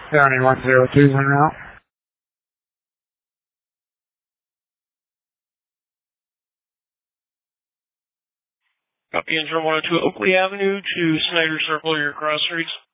7102 out. Copy, Intro 102 Oakley Avenue to Snyder Circle, your cross streets.